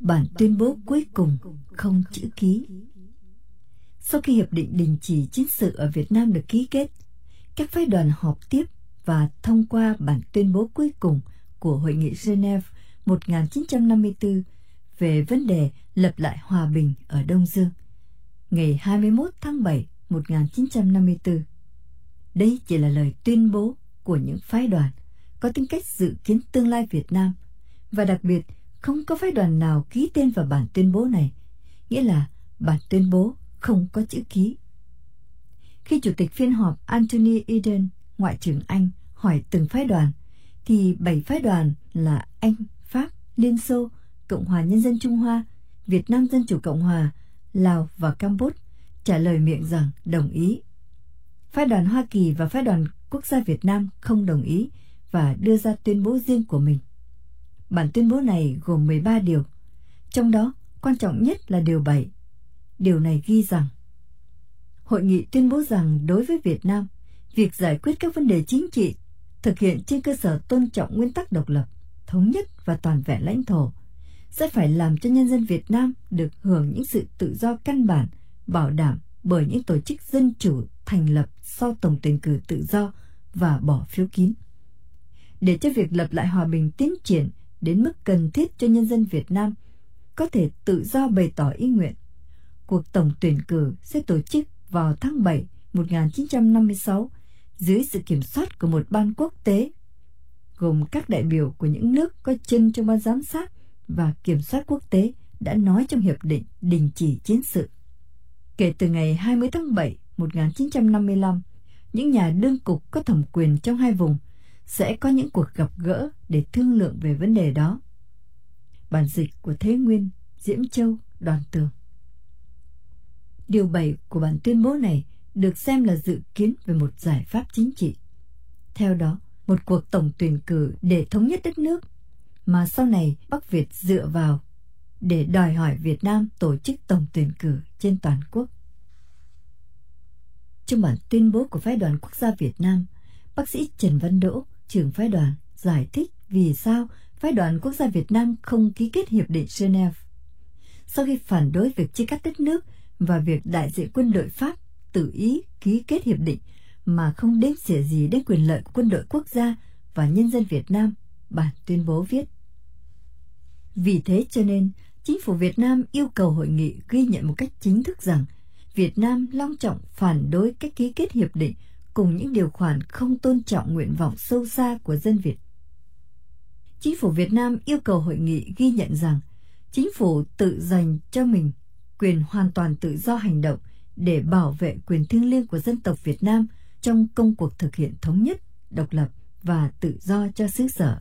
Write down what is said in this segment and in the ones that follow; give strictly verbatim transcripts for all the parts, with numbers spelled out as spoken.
Bản tuyên bố cuối cùng không chữ ký. Sau khi Hiệp định Đình chỉ chiến sự ở Việt Nam được ký kết, các phái đoàn họp tiếp và thông qua bản tuyên bố cuối cùng của Hội nghị Geneva một nghìn chín trăm năm mươi tư về vấn đề lập lại hòa bình ở Đông Dương, ngày hai mươi mốt tháng bảy một nghìn chín trăm năm mươi tư. Đây chỉ là lời tuyên bố của những phái đoàn có tính cách dự kiến tương lai Việt Nam, và đặc biệt không có phái đoàn nào ký tên vào bản tuyên bố này, nghĩa là bản tuyên bố không có chữ ký. Khi Chủ tịch phiên họp Anthony Eden, Ngoại trưởng Anh, hỏi từng phái đoàn, thì bảy phái đoàn là Anh, Pháp, Liên Xô, Cộng hòa Nhân dân Trung Hoa, Việt Nam Dân chủ Cộng hòa, Lào và Campuchia trả lời miệng rằng đồng ý. Phái đoàn Hoa Kỳ và phái đoàn Quốc gia Việt Nam không đồng ý và đưa ra tuyên bố riêng của mình. Bản tuyên bố này gồm mười ba điều, trong đó quan trọng nhất là điều bảy. Điều này ghi rằng: Hội nghị tuyên bố rằng đối với Việt Nam, việc giải quyết các vấn đề chính trị thực hiện trên cơ sở tôn trọng nguyên tắc độc lập, thống nhất và toàn vẹn lãnh thổ sẽ phải làm cho nhân dân Việt Nam được hưởng những sự tự do căn bản bảo đảm bởi những tổ chức dân chủ thành lập sau tổng tuyển cử tự do và bỏ phiếu kín. Để cho việc lập lại hòa bình tiến triển đến mức cần thiết cho nhân dân Việt Nam có thể tự do bày tỏ ý nguyện, cuộc tổng tuyển cử sẽ tổ chức vào tháng bảy một nghìn chín trăm năm mươi sáu dưới sự kiểm soát của một ban quốc tế, gồm các đại biểu của những nước có chân trong ban giám sát và kiểm soát quốc tế đã nói trong Hiệp định Đình chỉ chiến sự. Kể từ ngày hai mươi tháng bảy một nghìn chín trăm năm mươi lăm, những nhà đương cục có thẩm quyền trong hai vùng sẽ có những cuộc gặp gỡ để thương lượng về vấn đề đó. Bản dịch của Thế Nguyên, Diễm Châu, Đoàn Tường. Điều bảy của bản tuyên bố này được xem là dự kiến về một giải pháp chính trị. Theo đó, một cuộc tổng tuyển cử để thống nhất đất nước, mà sau này Bắc Việt dựa vào để đòi hỏi Việt Nam tổ chức tổng tuyển cử trên toàn quốc. Trong bản tuyên bố của phái đoàn Quốc gia Việt Nam, bác sĩ Trần Văn Đỗ, trưởng phái đoàn, giải thích vì sao phái đoàn Quốc gia Việt Nam không ký kết Hiệp định Geneva. Sau khi phản đối việc chia cắt đất nước và việc đại diện quân đội Pháp tự ý ký kết hiệp định mà không đếm xỉa gì đến quyền lợi của quân đội quốc gia và nhân dân Việt Nam, bản tuyên bố viết: Vì thế cho nên, chính phủ Việt Nam yêu cầu hội nghị ghi nhận một cách chính thức rằng Việt Nam long trọng phản đối cách ký kết hiệp định cùng những điều khoản không tôn trọng nguyện vọng sâu xa của dân Việt. Chính phủ Việt Nam yêu cầu hội nghị ghi nhận rằng chính phủ tự dành cho mình quyền hoàn toàn tự do hành động để bảo vệ quyền thiêng liêng của dân tộc Việt Nam trong công cuộc thực hiện thống nhất, độc lập và tự do cho xứ sở.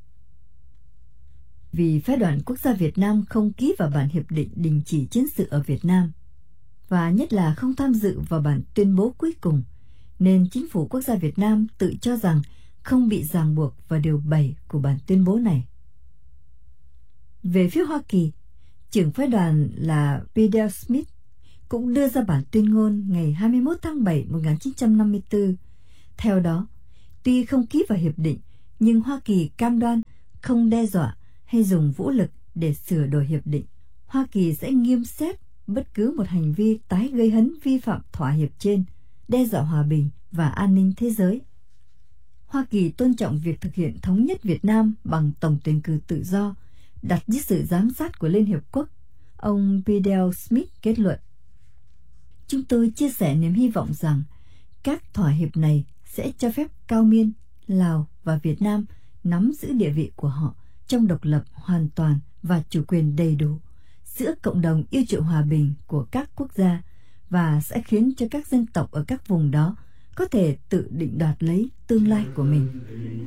Vì phái đoàn Quốc gia Việt Nam không ký vào bản hiệp định đình chỉ chiến sự ở Việt Nam, và nhất là không tham dự vào bản tuyên bố cuối cùng, nên chính phủ Quốc gia Việt Nam tự cho rằng không bị ràng buộc vào điều bảy của bản tuyên bố này. Về phía Hoa Kỳ, trưởng phái đoàn là Peter Smith cũng đưa ra bản tuyên ngôn ngày hai mươi mốt tháng bảy một nghìn chín trăm năm mươi tư. Theo đó, tuy không ký vào hiệp định, nhưng Hoa Kỳ cam đoan không đe dọa hay dùng vũ lực để sửa đổi hiệp định. Hoa Kỳ sẽ nghiêm xét bất cứ một hành vi tái gây hấn vi phạm thỏa hiệp trên, đe dọa hòa bình và an ninh thế giới. Hoa Kỳ tôn trọng việc thực hiện thống nhất Việt Nam bằng tổng tuyển cử tự do, đặt dưới sự giám sát của Liên Hiệp Quốc, ông Peter Smith kết luận. Chúng tôi chia sẻ niềm hy vọng rằng các thỏa hiệp này sẽ cho phép Cao Miên, Lào và Việt Nam nắm giữ địa vị của họ trong độc lập hoàn toàn và chủ quyền đầy đủ giữa cộng đồng yêu chuộng hòa bình của các quốc gia, và sẽ khiến cho các dân tộc ở các vùng đó có thể tự định đoạt lấy tương lai của mình.